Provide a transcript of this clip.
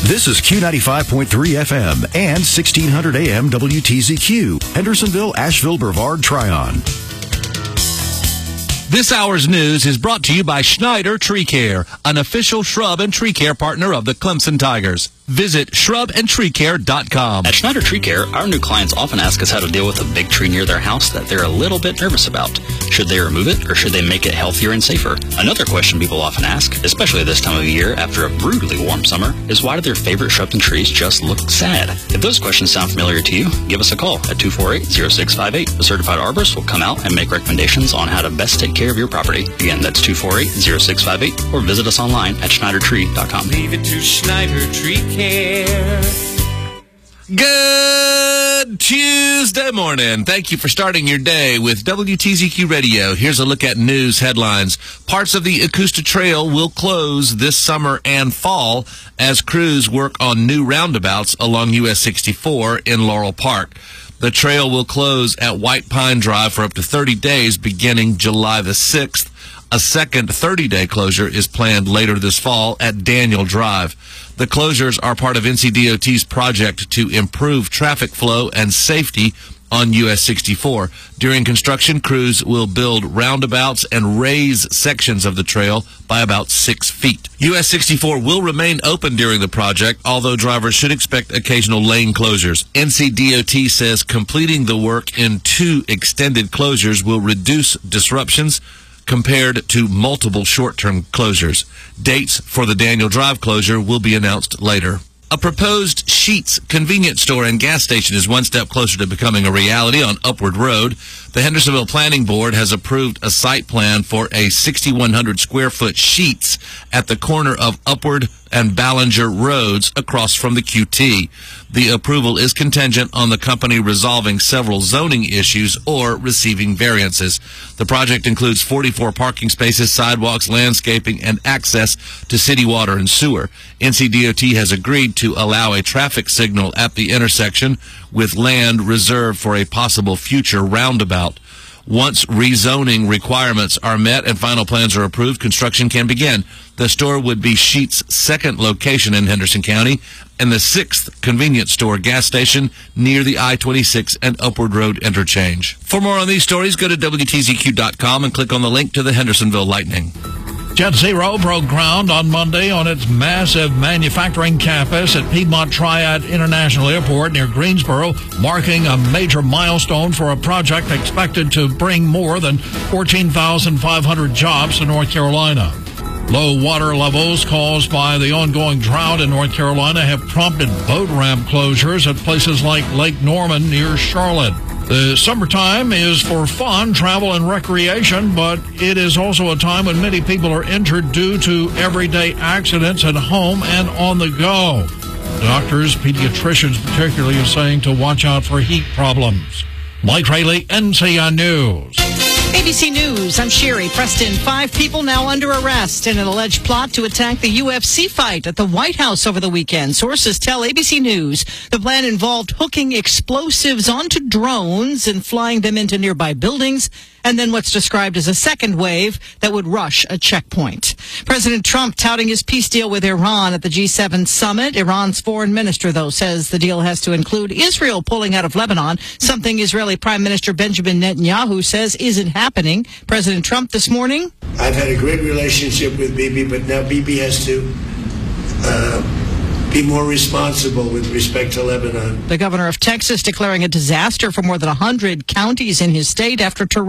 This is Q95.3 FM and 1600 AM WTZQ, Hendersonville, Asheville, Brevard, Tryon. This hour's news is brought to you by Schneider Tree Care, an official shrub and tree care partner of the Clemson Tigers. Visit shrubandtreecare.com. At Schneider Tree Care, our new clients often ask us how to deal with a big tree near their house that they're a little bit nervous about. Should they remove it, or should they make it healthier and safer? Another question people often ask, especially this time of year after a brutally warm summer, is why do their favorite shrubs and trees just look sad? If those questions sound familiar to you, give us a call at 248-0658. A certified arborist will come out and make recommendations on how to best take care of your property. Again, that's 248-0658, or visit us online at schneidertree.com. Leave it to Schneider Tree Care. Good Tuesday morning. Thank you for starting your day with WTZQ Radio. Here's a look at news headlines. Parts of the Augusta Trail will close this summer and fall as crews work on new roundabouts along US 64 in Laurel Park. The trail will close at White Pine Drive for up to 30 days beginning July the 6th. A second 30-day closure is planned later this fall at Daniel Drive. The closures are part of NCDOT's project to improve traffic flow and safety on US 64. During construction, crews will build roundabouts and raise sections of the trail by about 6 feet. US 64 will remain open during the project, although drivers should expect occasional lane closures. NCDOT says completing the work in 2 extended closures will reduce disruptions compared to multiple short-term closures. Dates for the Daniel Drive closure will be announced later. A proposed Sheetz convenience store and gas station is one step closer to becoming a reality on Upward Road. The Hendersonville Planning Board has approved a site plan for a 6,100 square foot Sheetz at the corner of Upward and Ballinger Roads across from the QT. The approval is contingent on the company resolving several zoning issues or receiving variances. The project includes 44 parking spaces, sidewalks, landscaping, and access to city water and sewer. NCDOT has agreed to allow a traffic signal at the intersection with land reserved for a possible future roundabout. Once rezoning requirements are met and final plans are approved, construction can begin. The store would be Sheet's second location in Henderson County and the 6th convenience store gas station near the I-26 and Upward Road interchange. For more on these stories, go to WTZQ.com and click on the link to the Hendersonville Lightning. Jet Zero broke ground on Monday on its massive manufacturing campus at Piedmont Triad International Airport near Greensboro, marking a major milestone for a project expected to bring more than 14,500 jobs to North Carolina. Low water levels caused by the ongoing drought in North Carolina have prompted boat ramp closures at places like Lake Norman near Charlotte. The summertime is for fun, travel, and recreation, but it is also a time when many people are injured due to everyday accidents at home and on the go. Doctors, pediatricians particularly, are saying to watch out for heat problems. Mike Rayleigh, NCN News. ABC News, I'm Sherry Preston. 5 people now under arrest in an alleged plot to attack the UFC fight at the White House over the weekend. Sources tell ABC News the plan involved hooking explosives onto drones and flying them into nearby buildings, and then what's described as a second wave that would rush a checkpoint. President Trump touting his peace deal with Iran at the G7 summit. Iran's foreign minister, though, says the deal has to include Israel pulling out of Lebanon, something Israeli Prime Minister Benjamin Netanyahu says isn't happening. President Trump this morning. I've had a great relationship with Bibi, but now Bibi has to be more responsible with respect to Lebanon. The governor of Texas declaring a disaster for more than 100 counties in his state after